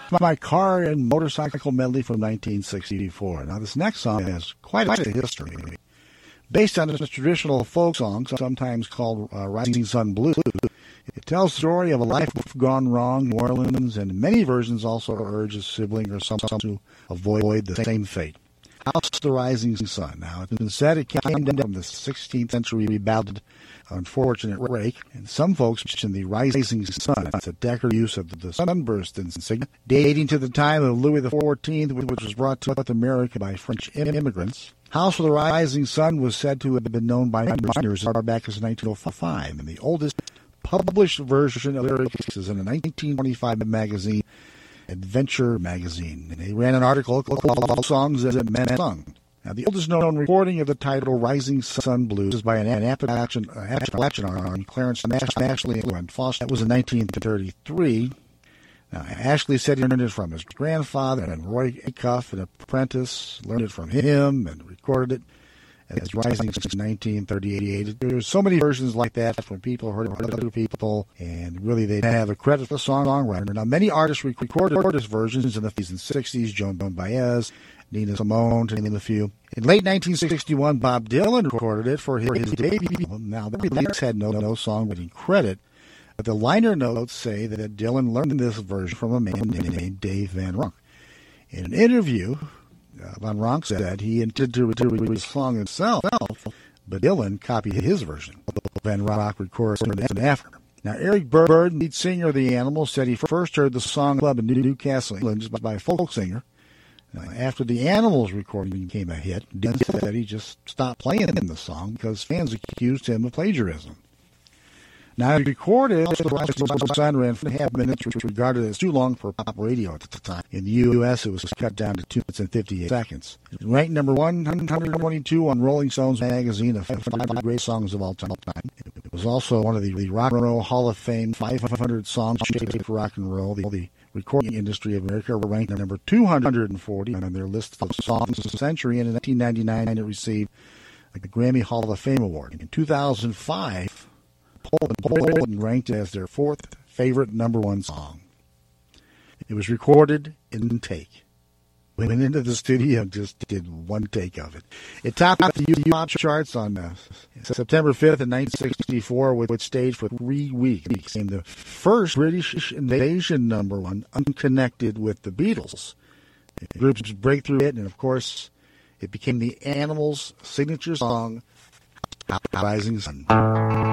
My Car and Motorcycle Medley from 1964. Now, this next song has quite a history. Based on a traditional folk song, sometimes called Rising Sun Blues, it tells the story of a life gone wrong in New Orleans, and in many versions also urge a sibling or someone to avoid the same fate. House of the Rising Sun. Now, it's been said it came down from the 16th century ballad Unfortunate Rake, and some folks mention the Rising Sun. It's a decorative use of the sunburst insignia, dating to the time of Louis XIV, which was brought to America by French immigrants. House of the Rising Sun was said to have been known by miners as far back as 1905, and the oldest published version of lyrics is in a 1925 magazine, Adventure Magazine. And they ran an article called Songs That Men Sung. Now, the oldest known recording of the title Rising Sun Blues is by an Appalachian artist, Clarence Ashley and Foster. That was in 1933. Now, Ashley said he learned it from his grandfather, and Roy Acuff, an apprentice, learned it from him and recorded it as Rising since 1938. There's so many versions like that from people who heard other people, and really they have a credit for the songwriter. Now, many artists recorded this versions in the 50s and 60s, Joan Baez, Nina Simone, to name a few. In late 1961, Bob Dylan recorded it for his debut album. Now, the release had no songwriting credit, but the liner notes say that Dylan learned this version from a man named Dave Van Ronk. In an interview, Van Ronk said he intended to record the song himself, but Dylan copied his version. Van Ronk recorded it after. Now, Eric Bird, lead singer of the Animals, said he first heard the song club in Newcastle, England, by a folk singer. Now, after the Animals recording became a hit, Dylan said he just stopped playing the song because fans accused him of plagiarism. Now, he recorded the Rising Sun ran 4.5 minutes, which was regarded as too long for pop radio at the time. In the U.S., it was cut down to 2 minutes and 58 seconds. It ranked number 122 on Rolling Stones magazine of 5 great songs of all time. It was also one of the Rock and Roll Hall of Fame 500 songs shaped for rock and roll. The recording industry of America ranked number 240 on their list of songs of the century, and in 1999 it received the Grammy Hall of Fame award. In 2005, Poland ranked it as their 4th favorite number 1 song. It was recorded in take. Went into the studio and just did one take of it. It topped the U.S. charts on September 5th in 1964, which stayed for 3 weeks. It became the first British invasion number 1 unconnected with the Beatles. The group's breakthrough hit, and of course, it became the Animals' signature song, Rising Sun.